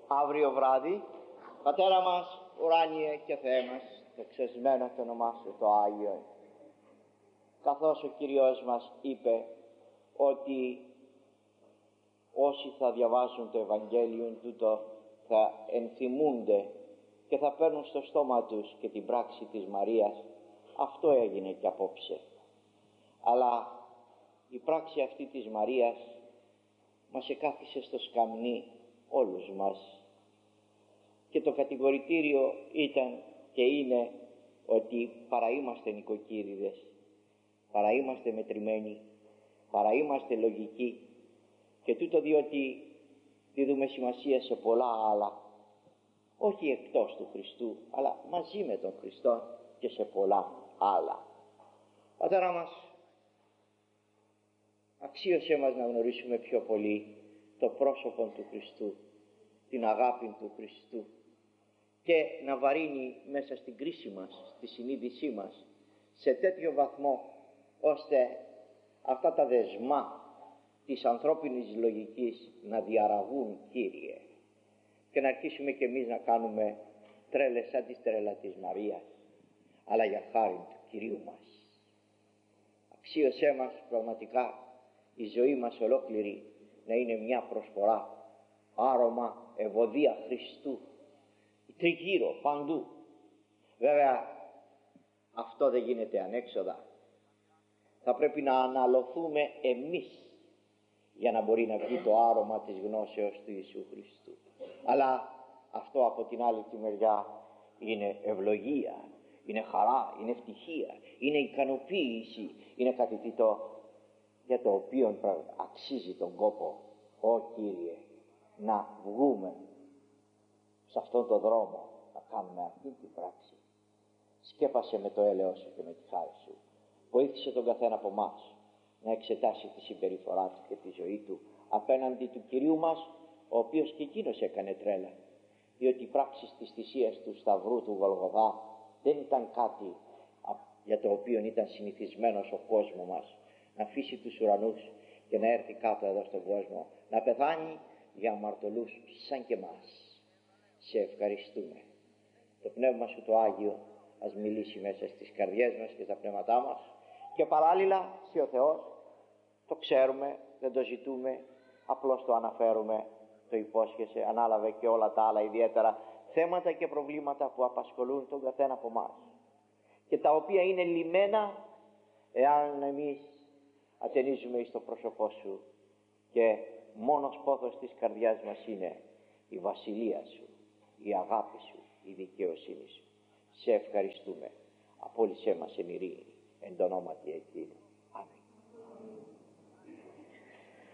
αύριο βράδυ. Πατέρα μας ουράνιε και Θεέ μας, δοξασμένο το όνομά Σου το Άγιο. Καθώς ο Κύριος μας είπε ότι όσοι θα διαβάζουν το Ευαγγέλιο τούτο θα ενθυμούνται και θα παίρνουν στο στόμα τους και την πράξη της Μαρίας, αυτό έγινε και απόψε. Αλλά η πράξη αυτή της Μαρίας μας εκάθισε στο σκαμνί όλους μας, και το κατηγορητήριο ήταν και είναι ότι παραείμαστε νοικοκύριδες, παραείμαστε μετρημένοι, παραείμαστε λογικοί, και τούτο διότι δίδουμε σημασία σε πολλά άλλα, όχι εκτός του Χριστού, αλλά μαζί με τον Χριστό και σε πολλά άλλα. Πατέρα μας, αξίωσέ μας να γνωρίσουμε πιο πολύ το πρόσωπο του Χριστού, την αγάπη του Χριστού, και να βαρύνει μέσα στην κρίση μας, στη συνείδησή μας, σε τέτοιο βαθμό ώστε αυτά τα δεσμά της ανθρώπινης λογικής να διαραγούν, Κύριε, και να αρχίσουμε κι εμείς να κάνουμε τρέλες σαν τη τρέλα της Μαρίας, αλλά για χάρη του Κυρίου μας. Αξίωσέ μας πραγματικά η ζωή μας ολόκληρη να είναι μια προσφορά, άρωμα, ευωδία Χριστού, τριγύρω, παντού. Βέβαια αυτό δεν γίνεται ανέξοδα. Θα πρέπει να αναλωθούμε εμείς για να μπορεί να βγει το άρωμα της γνώσεως του Ιησού Χριστού. Αλλά αυτό από την άλλη τη μεριά είναι ευλογία, είναι χαρά, είναι ευτυχία, είναι ικανοποίηση, είναι κάτι για το οποίο αξίζει τον κόπο, Ω Κύριε, να βγούμε σε αυτόν τον δρόμο, να κάνουμε αυτή την πράξη. Σκέπασε με το έλεος Σου και με τη χάρη Σου. Βοήθησε τον καθένα από εμάς να εξετάσει τη συμπεριφορά του και τη ζωή του απέναντι του Κυρίου μας, ο οποίος και εκείνος έκανε τρέλα, διότι οι πράξεις της θυσίας του Σταυρού του Γολγοθά δεν ήταν κάτι για το οποίο ήταν συνηθισμένος ο κόσμος μας, να αφήσει τους ουρανούς και να έρθει κάτω εδώ στον κόσμο, να πεθάνει για αμαρτωλούς σαν και εμάς. Σε ευχαριστούμε. Το Πνεύμα Σου το Άγιο ας μιλήσει μέσα στις καρδιές μας και στα πνεύματά μας, και παράλληλα Συ ο Θεός, το ξέρουμε, δεν το ζητούμε, απλώς το αναφέρουμε, το υπόσχεσαι, ανάλαβε και όλα τα άλλα ιδιαίτερα θέματα και προβλήματα που απασχολούν τον καθένα από εμάς και τα οποία είναι λυμμένα εάν εμείς ατενίζουμε εις το πρόσωπό Σου, και μόνος πόθος της καρδιάς μας είναι η βασιλεία Σου, η αγάπη Σου, η δικαιοσύνη Σου. Σε ευχαριστούμε. Απόλυσέ μας εν ειρήνη, εν το ονόματι Εκείνου. Αμήν.